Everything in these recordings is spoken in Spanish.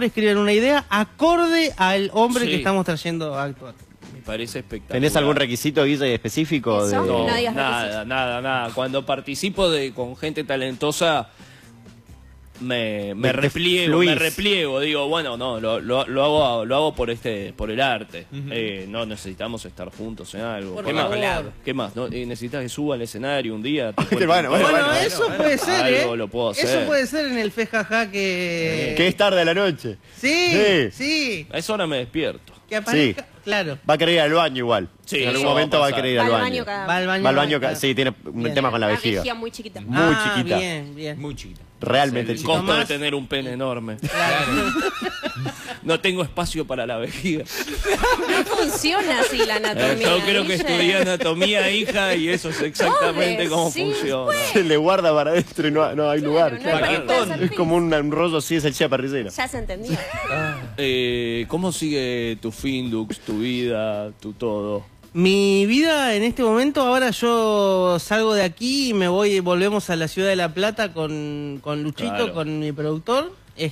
escriben una idea acorde al hombre Sí. que estamos trayendo a actuar. Me parece espectacular. ¿Tenés algún requisito, Guille, específico? Eso. No, No digas nada, requisitos. nada. Cuando participo con gente talentosa, me fluís. repliego. Digo, bueno, no, lo hago por el arte. No necesitamos estar juntos en algo. Por ¿Qué más? favor. ¿Qué más? ¿No? ¿Necesitas que suba al escenario un día? Te cuento Bueno, un Bueno, tema. eso puede ser, Algo lo puedo hacer. Eso puede ser en el fejaja que... Que es tarde a la noche. Sí, Sí. sí. A esa hora me despierto. Que aparezca, claro. Va a querer ir al baño igual. Sí, en algún eso momento va va a a pasar. querer ir Va al al baño. baño cada... Va al baño. Va al baño, claro. sí, tiene un Bien. tema con la Una vejiga. vejiga muy chiquita. Muy chiquita. Bien, bien. Muy chiquita. Realmente El chiquita. costo de Tomás. tener un pene enorme. Claro. No tengo espacio para la vejiga. No funciona así la anatomía. Yo creo que Guille. estudié anatomía, hija, y eso es exactamente Pobre, cómo sí, funciona. Se le guarda para adentro y no hay lugar. no hay claro. para dónde hacer Es como un rollo así, es el chía parricera. Ya se entendía. ¿Cómo sigue tu Findux, tu vida, tu todo? Mi vida en este momento, ahora yo salgo de aquí y volvemos a la ciudad de La Plata con Luchito, Claro. con mi productor.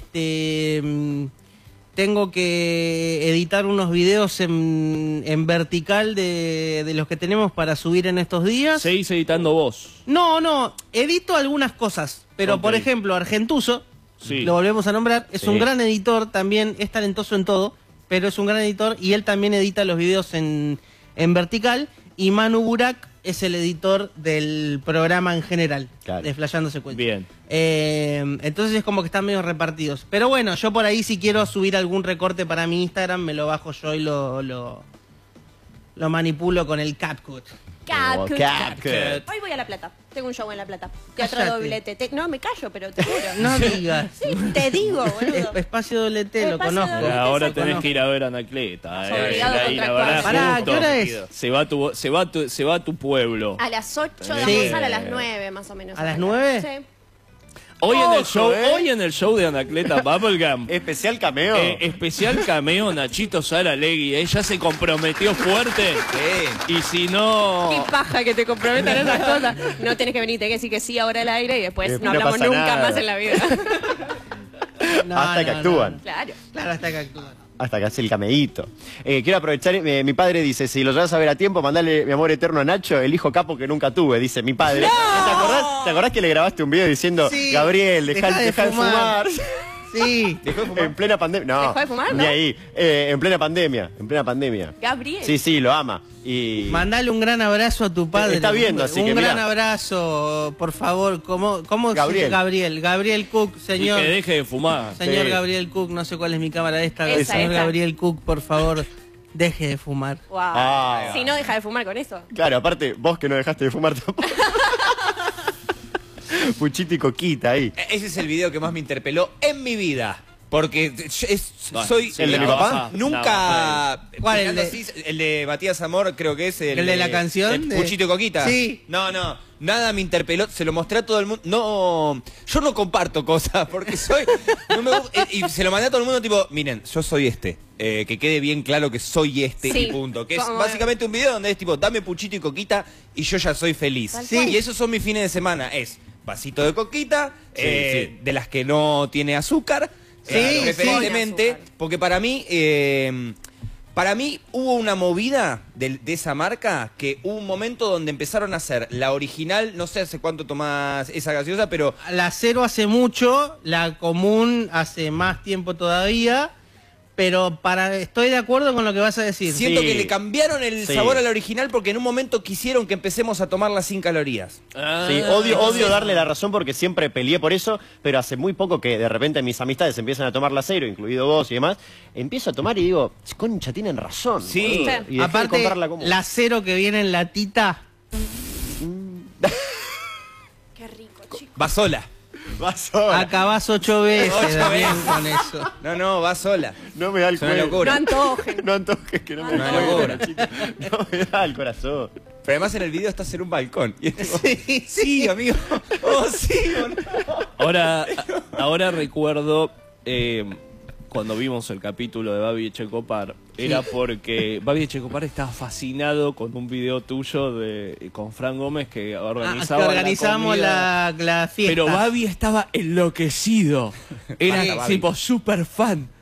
Tengo que editar unos videos en vertical de los que tenemos para subir en estos días. ¿Seguís editando vos? No, edito algunas cosas, pero Ok. por ejemplo, Argentuso, Sí. lo volvemos a nombrar, es Sí. un gran editor también, es talentoso en todo, pero es un gran editor y él también edita los videos en vertical, y Manu Burak es el editor del programa en general, Claro. de Flasheando Secuencia. Bien. Entonces es como que están medio repartidos. Pero bueno, yo por ahí si quiero subir algún recorte para mi Instagram, me lo bajo yo y lo manipulo con el CapCut. CapCut. CapCut. Hoy voy a La Plata. Tengo un show en La Plata. Teatro Cállate. doblete. No, me callo, pero te juro. No digas. Sí, te digo, boludo. Espacio doble T, lo Espacio conozco. doble T. Ahora exacto. tenés que ir a ver a Anacleta. Estás obligado Ahí, la contractual. verdad, Pará, justo. ¿qué hora es? Se va tu pueblo. A las 8 de Sí. almorzar, a las 9 más o menos. ¿A las 9? Sí. Hoy Ojo, en el show de Anacleta Bubblegum. Especial cameo. Especial cameo Nachito Saralegui. Ella se comprometió fuerte. Y si no. Qué paja que te comprometan esas cosas. No tenés que venir, tenés que decir que sí ahora al aire y después Después no no hablamos pasa nunca nada. más en la vida. No, Hasta que actúan. Claro. Claro, hasta que actúan. Hasta que hace el cameíto. Quiero aprovechar, mi padre dice, si lo llevas a ver a tiempo, mandale mi amor eterno a Nacho, el hijo capo que nunca tuve, dice mi padre. ¿Te acordás que le grabaste un video diciendo, Sí, Gabriel, dejá de fumar? Sí. En plena pandemia. No, ¿Dejó de fumar, ni no? ahí. En plena pandemia. Gabriel. Sí, lo ama. Y Mandale un gran abrazo a tu padre. Está viendo, así un que gran mirá. abrazo, por favor. ¿Cómo Gabriel. Gabriel Cook, Y señor. que deje de fumar. Señor Sí. Gabriel Cook, no sé cuál es mi cámara esta. Esa, Señor esa. Gabriel Cook, por favor, deje de fumar. Wow. Ah. Si no, deja de fumar con eso. claro, aparte, vos que no dejaste de fumar tampoco. Puchito y coquita ahí. Ese es el video que más me interpeló en mi vida. Porque soy... ¿El de mi papá? Nunca... ¿Cuál, pegando el de- así, el de Matías Amor, creo que es ¿El de la canción? el De- Puchito y Coquita. Sí. No, nada me interpeló, se lo mostré a todo el mundo. No, yo no comparto cosas porque soy... no me gusta- y se lo mandé a todo el mundo tipo, miren, yo soy este. Que quede bien claro que soy este Sí. y punto. Que es Como- básicamente un video donde es tipo, dame Puchito y Coquita y yo ya soy feliz. Tal cual. Y esos son mis fines de semana. Es vasito de coquita, Sí. de las que no tiene azúcar. Sí, Preferentemente, sí. Con azúcar. porque para mí hubo una movida de esa marca que hubo un momento donde empezaron a hacer la original, no sé hace cuánto tomás esa gaseosa, pero La cero hace mucho, la común hace más tiempo todavía, pero estoy de acuerdo con lo que vas a decir. siento Sí. que le cambiaron el Sí. sabor a la original porque en un momento quisieron que empecemos a tomarla sin calorías. Sí, odio darle la razón porque siempre peleé por eso, pero hace muy poco que de repente mis amistades empiezan a tomar la cero, incluido vos y demás, empiezo a tomar y digo, concha, tienen razón. Sí. boludo". Y dejé de Aparte, comprarla como... la cero que viene en latita, Qué rico, chico. Va sola. Va sola. acabás 8 veces 8 también veces. con eso. No, va sola. No me da el Es una cuello. locura. No antojen. No antojes que no me Una da el locura. cuello, chicos. No me da el corazón. Pero además en el video está en un balcón. Y es tipo, Sí, sí, amigo. Oh, sí, boludo. Ahora recuerdo cuando vimos el capítulo de Babi Echecopar, era porque Babi Echecopar estaba fascinado con un video tuyo con Fran Gómez que organizaba que organizamos la comida. la fiesta. Pero Babi estaba enloquecido. Era Basta, Babi. tipo super fan.